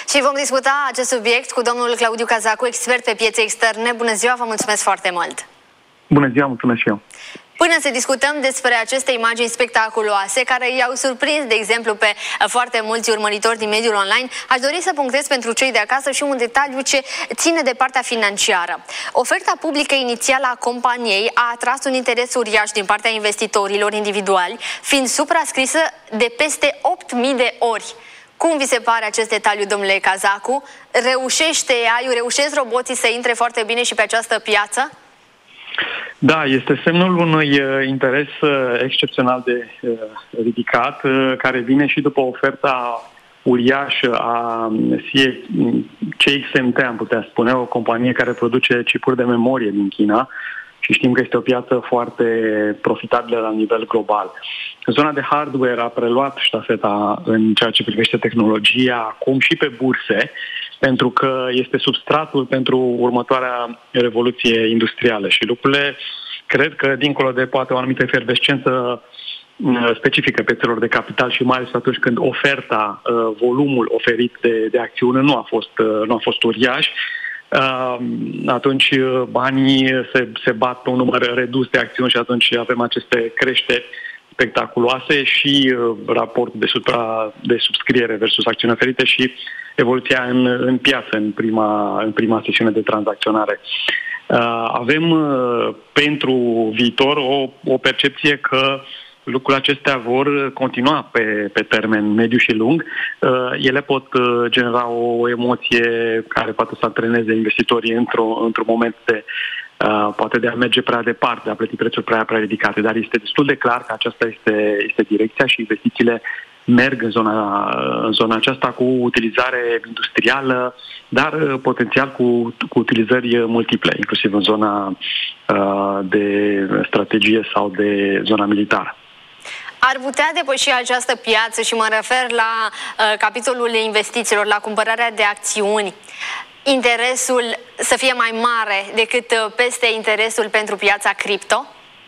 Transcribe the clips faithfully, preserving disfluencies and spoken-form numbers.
Și vom discuta acest subiect cu domnul Claudiu Cazacu, expert pe piețe externe. Bună ziua, vă mulțumesc foarte mult! Bună ziua, mulțumesc și eu! Până să discutăm despre aceste imagini spectaculoase care i-au surprins, de exemplu, pe foarte mulți urmăritori din mediul online, aș dori să punctez pentru cei de acasă și un detaliu ce ține de partea financiară. Oferta publică inițială a companiei a atras un interes uriaș din partea investitorilor individuali, fiind suprascrisă de peste opt mii de ori. Cum vi se pare acest detaliu, domnule Cazacu? Reușește A I-ul, reușesc roboții să intre foarte bine și pe această piață? Da, este semnul unui interes excepțional de ridicat, care vine și după oferta uriașă a C X M T, am putea spune, o companie care produce chipuri de memorie din China și știm că este o piață foarte profitabilă la nivel global. Zona de hardware a preluat ștafeta în ceea ce privește tehnologia, acum și pe burse, pentru că este substratul pentru următoarea revoluție industrială și lucrurile, cred că, dincolo de poate o anumită efervescență specifică piețelor de capital și mai ales atunci când oferta, volumul oferit de, de acțiune nu a fost, nu a fost uriaș, atunci banii se, se bat pe un număr redus de acțiuni și atunci avem aceste creșteri spectaculoase și uh, raportul de, supra, de subscriere versus acțiuni oferite și evoluția în, în piață în prima, în prima sesiune de tranzacționare. Uh, avem uh, pentru viitor o, o percepție că lucrurile acestea vor continua pe, pe termen mediu și lung. Uh, ele pot uh, genera o emoție care poate să antreneze investitorii într-o, într-un moment de Uh, poate de a merge prea departe, de a plăti prețuri prea, prea ridicate, dar este destul de clar că aceasta este, este direcția și investițiile merg în zona, în zona aceasta cu utilizare industrială, dar uh, potențial cu, cu utilizări multiple, inclusiv în zona uh, de strategie sau de zona militară. Ar putea depăși această piață, și mă refer la uh, capitolul investițiilor, la cumpărarea de acțiuni, interesul să fie mai mare decât peste interesul pentru piața cripto?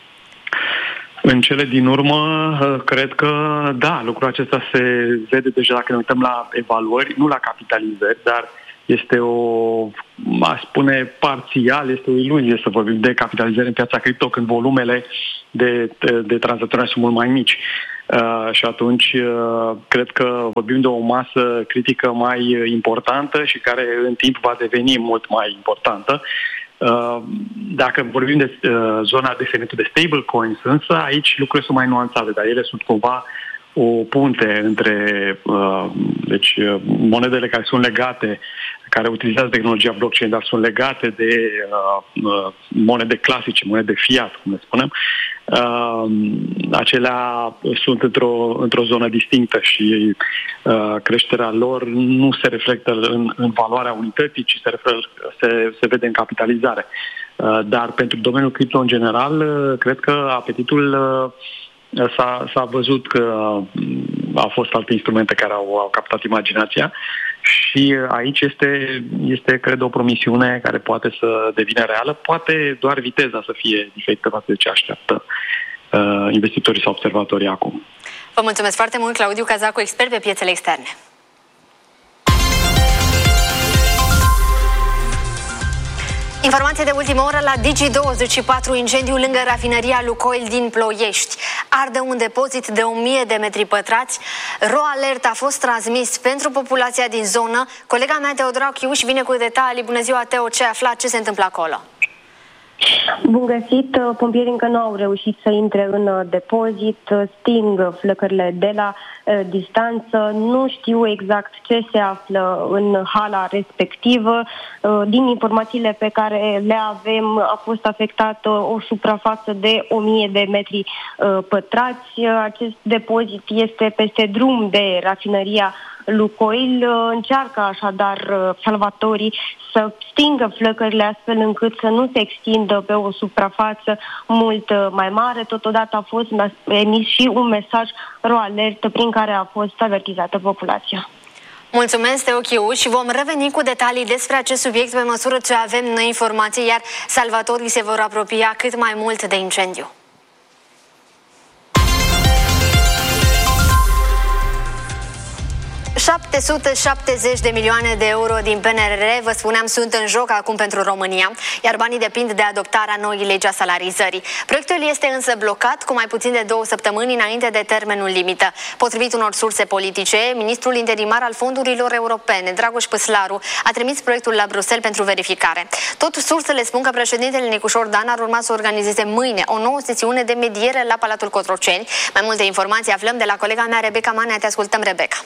În cele din urmă, cred că da, lucrul acesta se vede deja dacă ne uităm la evaluări, nu la capitalizări, dar este o, aș spune parțial, este o iluzie să vorbim de capitalizări în piața cripto când volumele de, de, de tranzacționare sunt mult mai mici. Uh, și atunci uh, cred că vorbim de o masă critică mai importantă și care în timp va deveni mult mai importantă. Uh, dacă vorbim de uh, zona de segmentul de stablecoins, însă aici lucrurile sunt mai nuanțate, dar ele sunt cumva o punte între uh, deci, uh, monedele care sunt legate, care utilizează tehnologia blockchain, dar sunt legate de uh, uh, monede clasice, monede fiat, cum le spunem. Uh, acelea sunt într-o, într-o zonă distinctă și uh, creșterea lor nu se reflectă în, în valoarea unității, ci se, refer, se, se vede în capitalizare. Uh, dar pentru domeniul cripto în general, uh, cred că apetitul uh, s-a, s-a văzut că au fost alte instrumente care au, au captat imaginația și aici este, este, cred, o promisiune care poate să devină reală, poate doar viteza să fie diferită față de ce așteaptă uh, investitorii sau observatorii acum. Vă mulțumesc foarte mult, Claudiu Cazacu, expert pe piețele externe. Informație de ultimă oră la Digi douăzeci și patru, incendiu lângă rafineria Lukoil din Ploiești. Arde un depozit de o mie de metri pătrați. Ro-alert a fost transmis pentru populația din zonă. Colega mea, Teodora Chiuș, vine cu detalii. Bună ziua, Teo, ce ai aflat? Ce se întâmplă acolo? Bun găsit! Pompierii încă nu au reușit să intre în depozit, sting flăcările de la uh, distanță, nu știu exact ce se află în hala respectivă. Uh, din informațiile pe care le avem, a fost afectată o suprafață de o mie de metri uh, pătrați. Acest depozit este peste drum de rafineria Lukoil. Încearcă așadar salvatorii să stingă flăcările astfel încât să nu se extindă pe o suprafață mult mai mare. Totodată a fost emis și un mesaj ro-alert prin care a fost avertizată populația. Mulțumesc, Teo Chiu, și vom reveni cu detalii despre acest subiect pe măsură ce avem noi informații, iar salvatorii se vor apropia cât mai mult de incendiu. șapte sute șaptezeci de milioane de euro din P N R R, vă spuneam, sunt în joc acum pentru România, iar banii depind de adoptarea noii legi a salarizării. Proiectul este însă blocat cu mai puțin de două săptămâni înainte de termenul limită. Potrivit unor surse politice, ministrul interimar al fondurilor europene, Dragoș Păslaru, a trimis proiectul la Bruxelles pentru verificare. Tot sursele spun că președintele Nicu Șordan ar urma să organizeze mâine o nouă sesiune de mediere la Palatul Cotroceni. Mai multe informații aflăm de la colega mea, Rebecca Manea. Te ascultăm, Rebecca.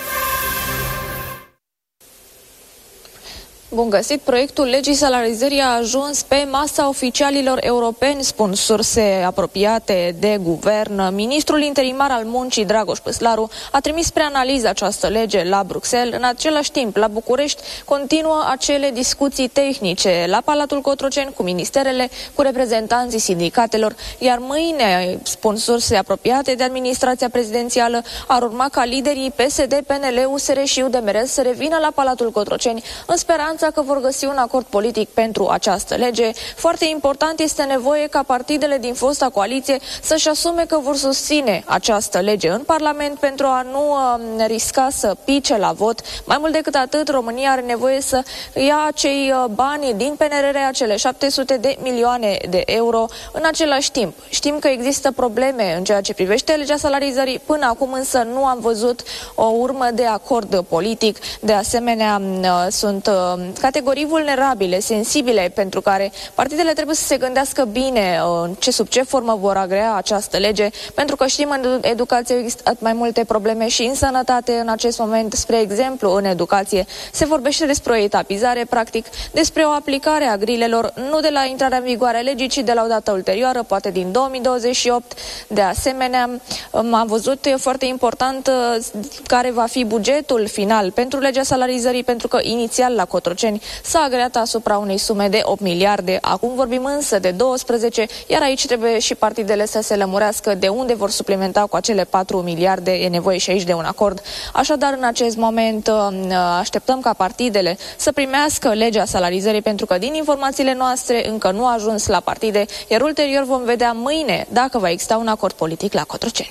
Bun găsit! Proiectul legii salarizării a ajuns pe masa oficialilor europeni, spun surse apropiate de guvern. Ministrul interimar al muncii, Dragoș Păslaru, a trimis spre analiză această lege la Bruxelles. În același timp, la București, continuă acele discuții tehnice la Palatul Cotroceni cu ministerele, cu reprezentanții sindicatelor, iar mâine, spun surse apropiate de administrația prezidențială, ar urma ca liderii P S D, P N L, U S R și U D M R să revină la Palatul Cotroceni în speranța că vor găsi un acord politic pentru această lege. Foarte important, este nevoie ca partidele din fosta coaliție să-și asume că vor susține această lege în Parlament pentru a nu uh, risca să pice la vot. Mai mult decât atât, România are nevoie să ia acei uh, bani din P N R R, acele șapte sute de milioane de euro. În același timp, știm că există probleme în ceea ce privește legea salarizării. Până acum însă nu am văzut o urmă de acord politic. De asemenea, uh, sunt uh, categorii vulnerabile, sensibile, pentru care partidele trebuie să se gândească bine în ce, sub ce formă vor agrea această lege, pentru că știm, în educație există mai multe probleme și în sănătate în acest moment. Spre exemplu, în educație se vorbește despre o etapizare, practic despre o aplicare a grilelor, nu de la intrarea în vigoare a legii, ci de la o dată ulterioară, poate din două mii douăzeci și opt. De asemenea, am văzut, e foarte important care va fi bugetul final pentru legea salarizării, pentru că inițial la Cotroceni s-a agreat asupra unei sume de opt miliarde. Acum vorbim însă de doisprezece, iar aici trebuie și partidele să se lămurească de unde vor suplimenta cu acele patru miliarde. E nevoie și aici de un acord. Așadar, în acest moment așteptăm ca partidele să primească legea salarizării, pentru că din informațiile noastre încă nu a ajuns la partide, iar ulterior vom vedea mâine dacă va exista un acord politic la Cotroceni.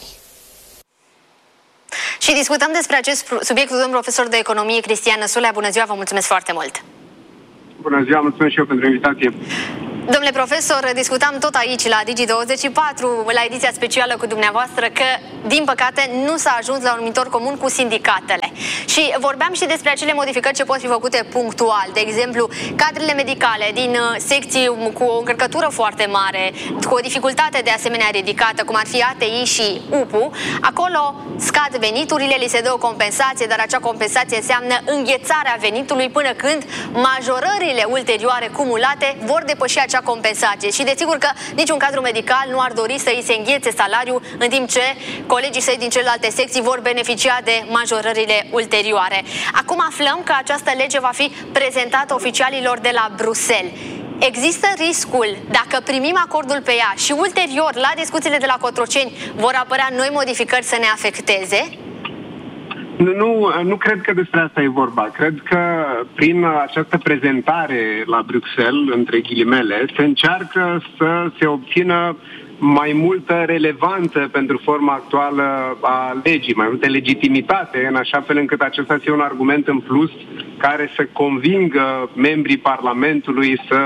Și discutăm despre acest subiect cu domnul profesor de economie Cristian Năsulea. Bună ziua, vă mulțumesc foarte mult! Bună ziua, mulțumesc și eu pentru invitație. Domnule profesor, discutam tot aici la Digi douăzeci și patru, la ediția specială cu dumneavoastră, că, din păcate, nu s-a ajuns la un numitor comun cu sindicatele. Și vorbeam și despre acele modificări ce pot fi făcute punctual. De exemplu, cadrele medicale din secții cu o încărcătură foarte mare, cu o dificultate de asemenea ridicată, cum ar fi A T I și U P U, acolo scad veniturile, li se dă o compensație, dar acea compensație înseamnă înghețarea venitului până când majorările ulterioare cumulate vor depăși acea compensație. Și desigur că niciun cadru medical nu ar dori să îi se înghețe salariul, în timp ce colegii săi din celelalte secții vor beneficia de majorările ulterioare. Acum aflăm că această lege va fi prezentată oficialilor de la Bruxelles. Există riscul, dacă primim acordul pe ea și ulterior, la discuțiile de la Cotroceni, vor apărea noi modificări să ne afecteze? Nu, nu, nu cred că despre asta e vorba. Cred că prin această prezentare la Bruxelles, între ghilimele, se încearcă să se obțină mai multă relevanță pentru forma actuală a legii, mai multă legitimitate, în așa fel încât acesta să fie un argument în plus care să convingă membrii Parlamentului să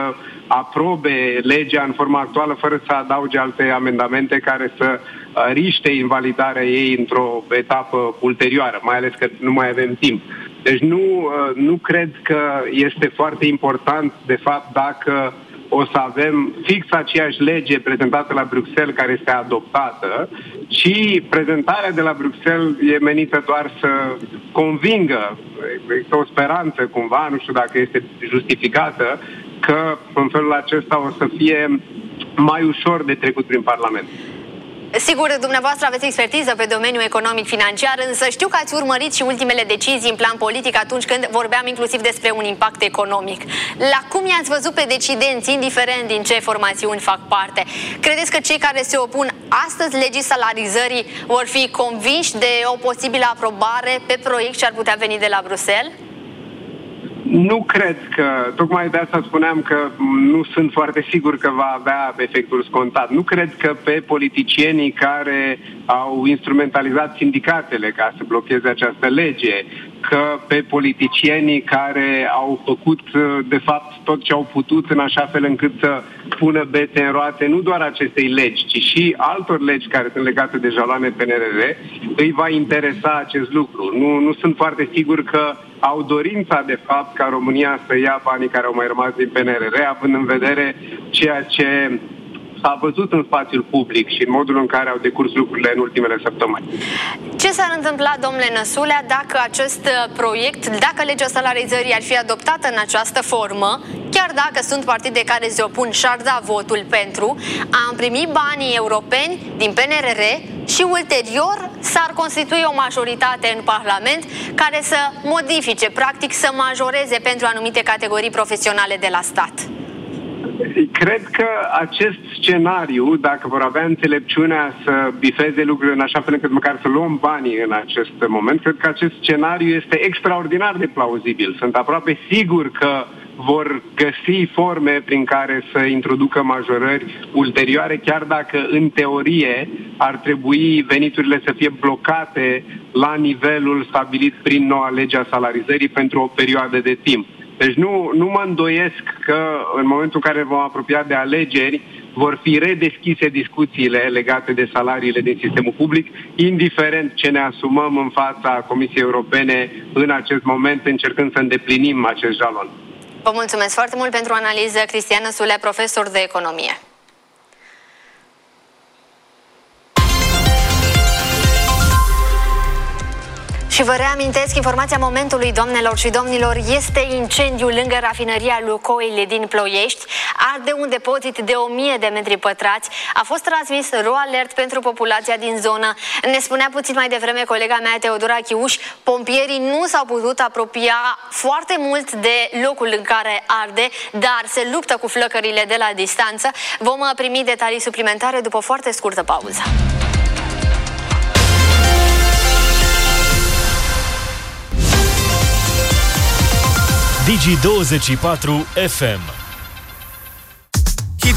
aprobe legea în forma actuală fără să adauge alte amendamente care să riște invalidarea ei într-o etapă ulterioară, mai ales că nu mai avem timp. Deci nu, nu cred că este foarte important, de fapt, dacă o să avem fix aceeași lege prezentată la Bruxelles care este adoptată, ci prezentarea de la Bruxelles e menită doar să convingă, există o speranță cumva, nu știu dacă este justificată, că în felul acesta o să fie mai ușor de trecut prin Parlament. Sigur, dumneavoastră aveți expertiză pe domeniul economic-financiar, însă știu că ați urmărit și ultimele decizii în plan politic atunci când vorbeam inclusiv despre un impact economic. La cum i-ați văzut pe decidenți, indiferent din ce formațiuni fac parte? Credeți că cei care se opun astăzi legii salarizării vor fi convinși de o posibilă aprobare pe proiect ce ar putea veni de la Bruxelles? Nu cred că, tocmai de asta spuneam că nu sunt foarte sigur că va avea efectul scontat. Nu cred că pe politicienii care au instrumentalizat sindicatele ca să blocheze această lege, că pe politicienii care au făcut, de fapt, tot ce au putut în așa fel încât să pună bețe în roate nu doar acestei legi, ci și altor legi care sunt legate de jaloane P N R R, îi va interesa acest lucru. Nu, nu sunt foarte sigur că au dorința, de fapt, ca România să ia banii care au mai rămas din P N R R, având în vedere ceea ce s-a văzut în spațiul public și în modul în care au decurs lucrurile în ultimele săptămâni. Ce s-ar întâmpla, domnule Năsulea, dacă acest proiect, dacă legea salarizării ar fi adoptată în această formă, chiar dacă sunt partide care se opun și ar da votul pentru, am primit banii europeni din P N R R și ulterior s-ar constitui o majoritate în Parlament care să modifice, practic să majoreze pentru anumite categorii profesionale de la stat? Cred că acest scenariu, dacă vor avea înțelepciunea să bifeze lucrurile în așa fel încât măcar să luăm banii în acest moment, cred că acest scenariu este extraordinar de plauzibil. Sunt aproape sigur că vor găsi forme prin care să introducă majorări ulterioare, chiar dacă în teorie ar trebui veniturile să fie blocate la nivelul stabilit prin noua lege a salarizării pentru o perioadă de timp. Deci nu, nu mă îndoiesc că în momentul în care vom apropia de alegeri vor fi redeschise discuțiile legate de salariile din sistemul public, indiferent ce ne asumăm în fața Comisiei Europene în acest moment, încercând să îndeplinim acest jalon. Vă mulțumesc foarte mult pentru analiză, Cristian Năsulea, profesor de economie. Și vă reamintesc, informația momentului, doamnelor și domnilor, este incendiul lângă rafinăria Lukoil din Ploiești. Arde un depozit de o mie de metri pătrați. A fost transmis ro-alert pentru populația din zonă. Ne spunea puțin mai devreme colega mea, Teodora Chiuș, pompierii nu s-au putut apropia foarte mult de locul în care arde, dar se luptă cu flăcările de la distanță. Vom primi detalii suplimentare după o foarte scurtă pauză. Digi douăzeci și patru F M